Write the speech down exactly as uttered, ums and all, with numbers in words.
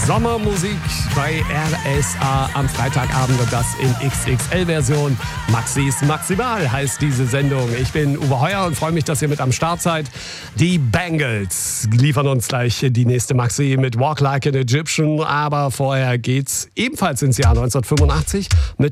Sommermusik bei R S A am Freitagabend und das in X X L-Version. Maxis Maximal heißt diese Sendung. Ich bin Uwe Heuer und freue mich, dass ihr mit am Start seid. Die Bangles liefern uns gleich die nächste Maxi mit Walk Like an Egyptian. Aber vorher geht's ebenfalls ins Jahr neunzehnhundertfünfundachtzig mit